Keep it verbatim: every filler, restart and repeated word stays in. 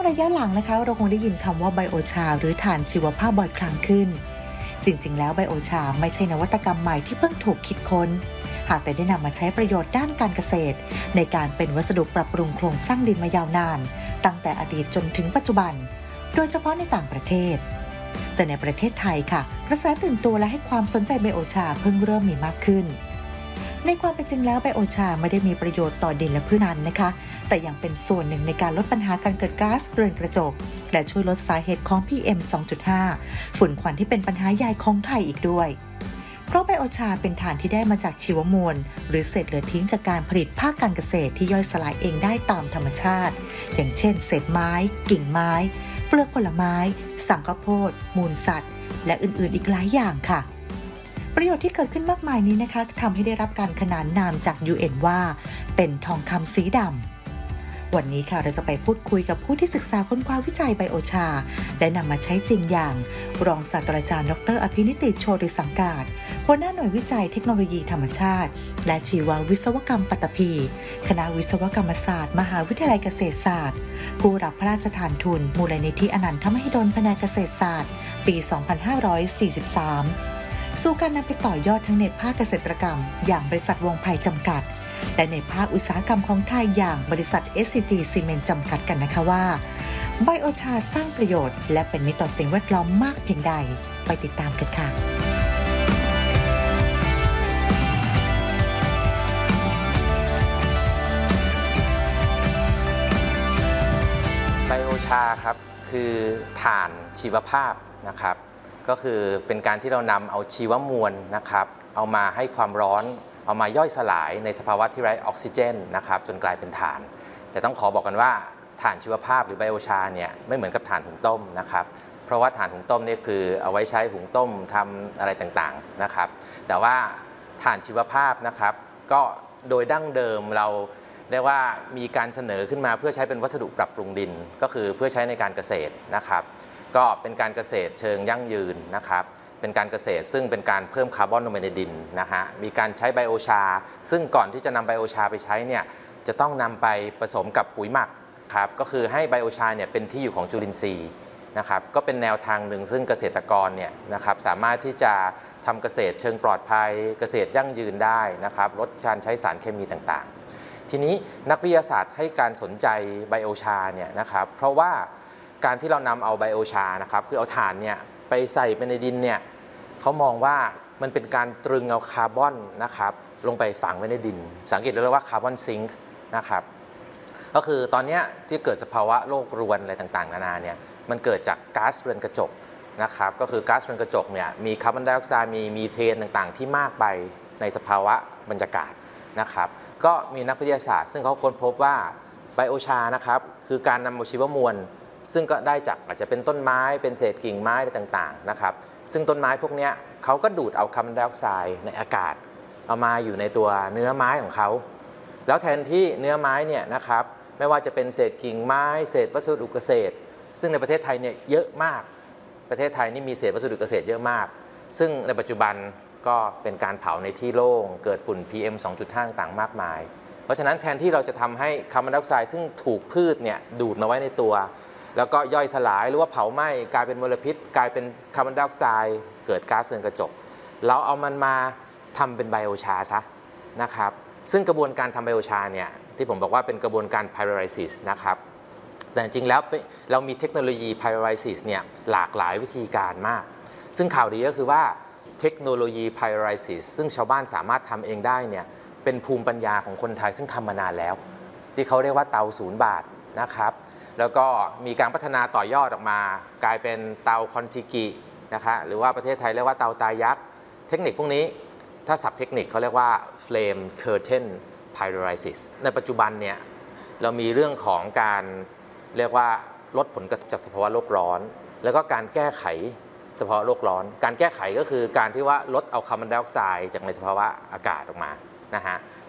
ระยะหลังนะคะเราคงได้ยินคำว่าไบโอชาหรือถ่านชีวภาพบ่อยครั้งขึ้นจริงๆแล้วไบโอชาไม่ใช่นวัตกรรมใหม่ที่เพิ่งถูกคิดค้นหากแต่ได้นำมาใช้ประโยชน์ด้านการเกษตรในการเป็นวัสดุปรับปรุงโครงสร้างดินมายาวนานตั้งแต่อดีตจนถึงปัจจุบันโดยเฉพาะในต่างประเทศแต่ในประเทศไทยค่ะกระแสตื่นตัวและให้ความสนใจไบโอชาเพิ่งเริ่มมีมากขึ้นในความเป็นจริงแล้วไบโอชาไม่ได้มีประโยชน์ต่อดินและพืชนั้นนะคะแต่ยังเป็นส่วนหนึ่งในการลดปัญหาการเกิดก๊าซเรือนกระจกและช่วยลดสาเหตุของ พี เอ็ม สองจุดห้า ฝุ่นควันที่เป็นปัญหาใหญ่ของไทยอีกด้วยเพราะไบโอชาเป็นถ่านที่ได้มาจากชีวมวลหรือเศษเหลือทิ้งจากการผลิตภาคการเกษตรที่ย่อยสลายเองได้ตามธรรมชาติอย่างเช่นเศษไม้กิ่งไม้เปลือกผลไม้สังข้าวโพดมูลสัตว์และอื่นๆอีกหลายอย่างค่ะประโยชน์ที่เกิดขึ้นมากมายนี้นะคะทำให้ได้รับการขนานนามจาก ยู เอ็น ว่าเป็นทองคำสีดำวันนี้ค่ะเราจะไปพูดคุยกับผู้ที่ศึกษาค้นคว้าวิจัยไบโอชาและนำมาใช้จริงอย่างรองศาสตราจารย์ดรอภินิติโชติสังกาศหัวหน้าหน่วยวิจัยเทคโนโลยีธรรมชาติและชีววิศวกรรมปัตตภีคณะวิศวกรรมศาสตร์มหาวิทยาลัยเกษตรศาสตร์ผู้รับพระราชทานทุนมูลนิธิอนันทมหิดลแผนกเกษตรศาสตร์ปี สองพันห้าร้อยสี่สิบสาม สู่การนำไปต่อยอดทั้งในภาคเกษตรกรรมอย่างบริษัทวงไพรจำกัดและในภาคอุตสาหกรรมของไทยอย่างบริษัท เอส ซี จี ซีเมนต์จำกัดกันนะคะว่าไบโอชาสร้างประโยชน์และเป็นมิตรต่อสิ่งแวดล้อมมากเพียงใดไปติดตามกันค่ะไบโอชาครับคือถ่านชีวภาพนะครับก็คือเป็นการที่เรานำเอาชีวมวลนะครับเอามาให้ความร้อนเอามาย่อยสลายในสภาวะที่ไร้ออกซิเจนนะครับจนกลายเป็นถ่านแต่ต้องขอบอกกันว่าถ่านชีวภาพหรือไบโอชาเนี่ยไม่เหมือนกับถ่านหุงต้มนะครับเพราะว่าถ่านหุงต้มนี่คือเอาไว้ใช้หุงต้มทำอะไรต่างๆนะครับแต่ว่าถ่านชีวภาพนะครับก็โดยดั้งเดิมเราเรียกว่ามีการเสนอขึ้นมาเพื่อใช้เป็นวัสดุปรับปรุงดินก็คือเพื่อใช้ในการเกษตรนะครับก็เป็นการเกษตรเชิงยั่งยืนนะครับเป็นการเกษตรซึ่งเป็นการเพิ่มคาร์บอนลงไปในดินนะฮะมีการใช้ไบโอชาซึ่งก่อนที่จะนำไบโอชาไปใช้เนี่ยจะต้องนำไปผสมกับปุ๋ยหมักครับก็คือให้ไบโอชาเนี่ยเป็นที่อยู่ของจุลินทรีย์นะครับก็เป็นแนวทางหนึ่งซึ่งเกษตรกรเนี่ยนะครับสามารถที่จะทำเกษตรเชิงปลอดภัยเกษตรยั่งยืนได้นะครับลดการใช้สารเคมีต่างๆทีนี้นักวิทยาศาสตร์ให้การสนใจไบโอชาเนี่ยนะครับเพราะว่าการที่เรานำเอาไบโอชานะครับคือเอาถ่านเนี่ยไปใส่ไปในดินเนี่ยเขามองว่ามันเป็นการตรึงเอาคาร์บอนนะครับลงไปฝังไว้ในดินสังเกตได้เลยว่าคาร์บอนซิงค์นะครับก็คือตอนนี้ที่เกิดสภาวะโลกรวนอะไรต่างๆนานาเนี่ยมันเกิดจากก๊าซเรือนกระจกนะครับก็คือก๊าซเรือนกระจกเนี่ยมีคาร์บอนไดออกไซด์มีมีเทนต่างๆที่มากไปในสภาวะบรรยากาศนะครับก็มีนักวิทยาศาสตร์ซึ่งเขาค้นพบว่าไบโอชานะครับคือการนำเอาชีวมวลซึ่งก็ได้จากอาจจะเป็นต้นไม้เป็นเศษกิ่งไม้อะไรต่างๆนะครับซึ่งต้นไม้พวกนี้เขาก็ดูดเอาคาร์บอนไดออกไซด์ในอากาศเอามาอยู่ในตัวเนื้อไม้ของเขาแล้วแทนที่เนื้อไม้เนี่ยนะครับไม่ว่าจะเป็นเศษกิ่งไม้เศษวัสดุเกษตรซึ่งในประเทศไทยเนี่ยเยอะมากประเทศไทยนี่มีเศษวัสดุเกษตรเยอะมากซึ่งในปัจจุบันก็เป็นการเผาในที่โล่งเกิดฝุ่น พี เอ็ม สองจุดห้า ต่างมากมายเพราะฉะนั้นแทนที่เราจะทำให้คาร์บอนไดออกไซด์ซึ่งถูกพืชเนี่ยดูดมาไว้ในตัวแล้วก็ย่อยสลายหรือว่าเผาไหม้กลายเป็นมลพิษกลายเป็นคาร์บอนไดออกไซด์เกิดก๊าซเรือนกระจกเราเอามันมาทำเป็นไบโอชาซะนะครับซึ่งกระบวนการทำไบโอชาเนี่ยที่ผมบอกว่าเป็นกระบวนการ pyrolysis นะครับแต่จริงๆแล้วเรามีเทคโนโลยี pyrolysis เนี่ยหลากหลายวิธีการมากซึ่งข่าวดีก็คือว่าเทคโนโลยี pyrolysis ซึ่งชาวบ้านสามารถทำเองได้เนี่ยเป็นภูมิปัญญาของคนไทยซึ่งทำมานานแล้วที่เขาเรียกว่าเตาศูนย์บาทนะครับแล้วก็มีการพัฒนาต่อยอดออกมากลายเป็นเตาคอนติกินะคะหรือว่าประเทศไทยเรียกว่าเตาตายักษ์เทคนิคพวกนี้ถ้าศัพท์เทคนิคเขาเรียกว่า flame curtain pyrolysis ในปัจจุบันเนี่ยเรามีเรื่องของการเรียกว่าลดผลกระทบจากสภาวะโลกร้อนแล้วก็การแก้ไขสภาวะโลกร้อนการแก้ไขก็คือการที่ว่าลดเอาคาร์บอนไดออกไซด์จากในสภาวะอากาศออกมานะฮะ